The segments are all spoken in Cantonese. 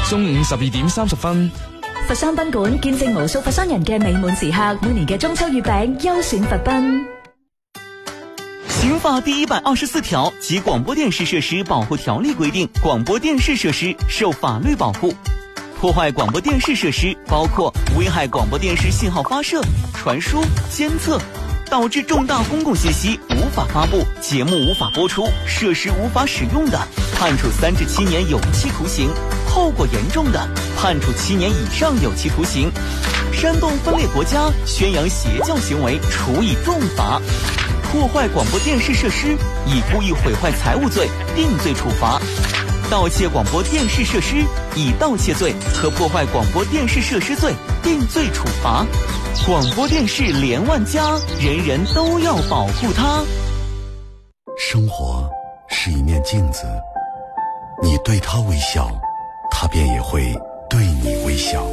中午12點30分。 佛山賓館見證無數佛山人嘅美滿時刻，每年嘅中秋月餅優選佛賓。 刑法第124條及廣播電視設施保護條例規定，廣播電視設施受法律保護。破壞廣播電視設施包括危害廣播電視信號發射、傳輸、監測，導致重大公共信息無法發布、節目無法播出、設施無法使用的，判處3至7年有期徒刑；後果嚴重的，判處7年以上有期徒刑。煽動分裂國家、宣揚邪教行為，處以重罰。破壞廣播電視設施，以故意毀壞財物罪定罪處罰。盜竊廣播電視設施，以盜竊罪和破壞廣播電視設施罪定罪處罰。廣播電視連萬家，人人都要保護它。 生活是一面鏡子，你對它微笑，它便也會對你微笑。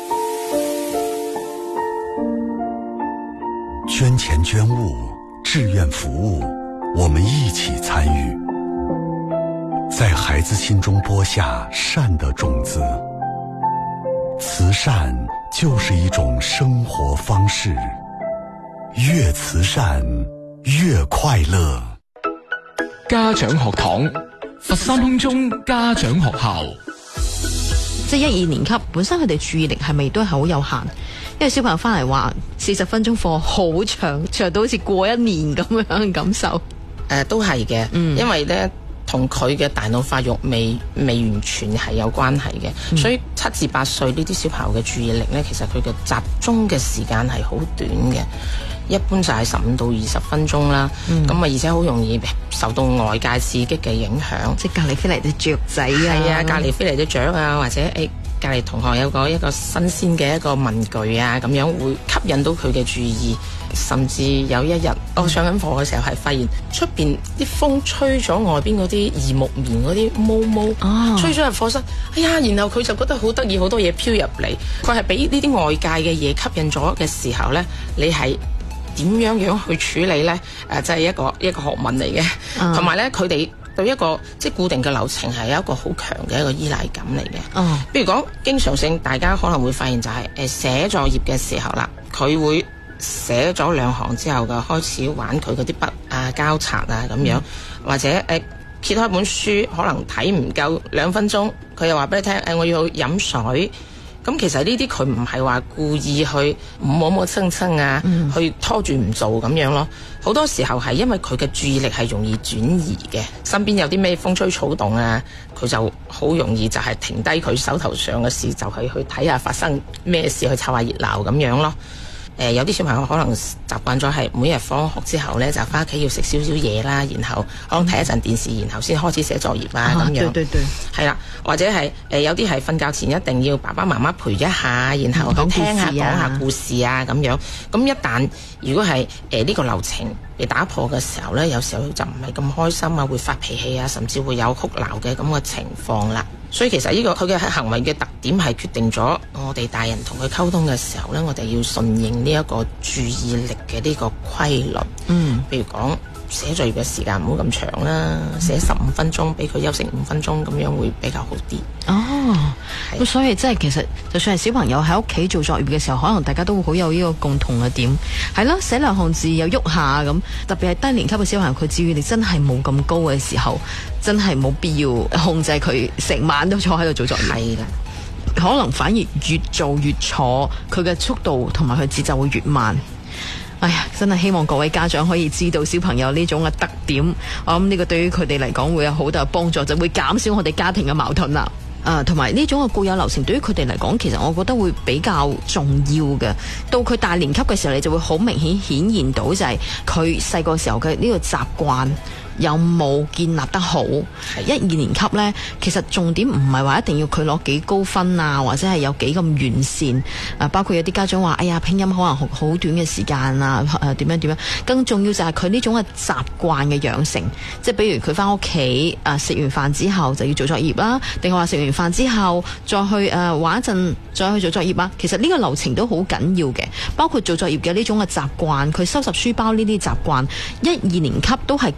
捐錢捐物，志願服務，我們一起參與，在孩子心中播下善的種子。慈善就是一種生活方式，越慈善越快樂。 家長學堂，佛山空中家長學校。 即係1、2年級本身佢哋注意力係咪都係好有限？因為小朋友翻嚟話40分鐘課好長，長到好似過1年咁樣嘅感受。 都係嘅，因為咧同佢嘅大腦發育未完全係有關係嘅，所以7至8歲呢啲小朋友嘅注意力咧，其實佢嘅集中嘅時間係好短嘅，一般就係15到20分鐘啦。咁啊，而且好容易受到外界刺激嘅影響， 即係隔離飛嚟啲雀仔啊， 係啊，隔離飛嚟啲雀啊，或者隔離同學有一個新鮮嘅一個文具啊，咁樣會吸引到佢嘅注意。甚至有一日我上緊課嘅時候係發現出邊啲風吹咗外邊嗰啲異木棉嗰啲毛，吹咗入課室，哎呀，然後佢就覺得好得意，好多嘢飄入嚟，佢係俾呢啲外界嘅嘢吸引咗嘅時候呢，你係點樣去處理呢？即係一個學問嚟嘅，同埋呢，佢哋對一個即係固定嘅流程係有一個好強嘅一個依賴感嚟嘅。譬如講經常性，大家可能會發現就係寫作業嘅時候啦，佢會寫咗2行之後嘅開始玩佢嗰啲筆啊、膠擦啊咁樣，或者揭開本書可能睇唔夠2分鐘，佢又話俾你聽我要飲水。咁其實呢啲佢唔係話故意去磨蹭蹭啊，去拖住唔做咁樣咯。好多時候係因為佢嘅注意力係容易轉移嘅，身邊有啲咩風吹草動啊，佢就好容易就係停低佢手頭上嘅事，就係去睇下發生咩事，去湊下熱鬧咁樣咯。有啲小朋友可能習慣咗係每日放學之後呢，就翻屋企要食少少嘢啦，然後可能睇一陣電視，然後先開始寫作業啦咁樣。對，係啦，或者係有啲係瞓覺前一定要爸爸媽媽陪一下，然後去聽下講下故事啊咁樣。咁一旦如果係呢個流程被打破嘅時候呢，有時候就唔係咁開心啊，會發脾氣啊，甚至會有哭鬧嘅咁嘅情況啦。所以其實呢個佢嘅行為嘅特點係決定咗我哋大人同佢溝通嘅時候呢，我哋要順應呢一個注意力嘅呢個規律。譬如講寫作業嘅時間唔好咁長啦，寫15分鐘，俾佢休息5分鐘，咁樣會比較好啲。 咁所以即係其實就算係小朋友喺屋企做作業嘅時候，可能大家都會好有呢個共同嘅點，係咯，寫2行字又喐下咁。特別係低年級嘅小朋友，佢注意力真係冇咁高嘅時候，真係冇必要控制佢成晚都坐喺度做作業。係啦，可能反而越做越坐，佢嘅速度同埋佢節奏會越慢。哎呀，真係希望各位家長可以知道小朋友呢種嘅特點，我諗呢個對於佢哋嚟講會有好大幫助，就會減少我哋家庭嘅矛盾啦。同埋呢種嘅固有流程對於佢哋嚟講，其實我覺得會比較重要嘅。到佢大年級嘅時候，你就會好明顯顯現到就係佢細個時候嘅呢個習慣有冇建立得好。1、2年級呢，其實重點唔係話一定要佢攞幾高分啊，或者係有幾咁完善。包括有啲家長話，哎呀，拼音可能好短嘅時間啊，點樣。更重要就係佢呢種嘅習慣嘅養成。即係比如佢翻屋企食完飯之後就要做作業啦，定係話食完飯之後再去玩一陣再去做作業啊。其實呢個流程都好緊要嘅，包括做作業嘅呢種嘅習慣，佢收拾書包呢啲習慣，1、2年級都係建立習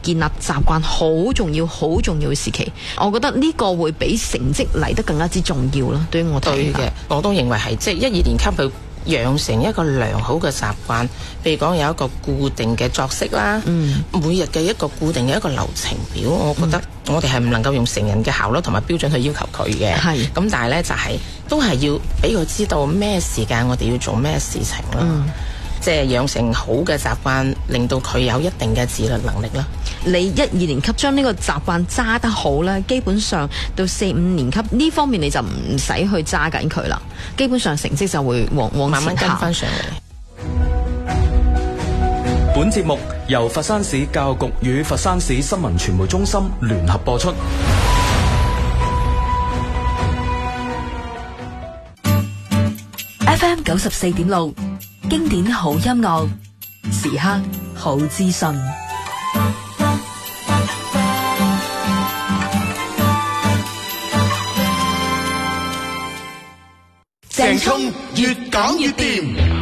習慣好重要、好重要嘅時期。我覺得呢個會比成績嚟得更加之重要咯。對於我睇對嘅，我都認為係即係1、2年級佢養成一個良好嘅習慣，譬如講有一個固定嘅作息啦，每日嘅一個固定嘅一個流程表，我覺得我哋係唔能夠用成人嘅效率同埋標準去要求佢嘅。係咁，但係呢，就係都係要俾佢知道咩時間我哋要做咩事情啦。即係養成好嘅習慣，令到佢有一定嘅自律能力啦。 你1、2年級將呢個習慣揸得好咧，基本上到4、5年級呢方面你就唔使去揸緊佢啦，基本上成績就會往慢慢跟翻上嚟。 本節目由佛山市教育局與佛山市新聞傳媒中心聯合播出。 FM 94.6，經典好音樂，時刻好資訊。 鄭聰越講越掂。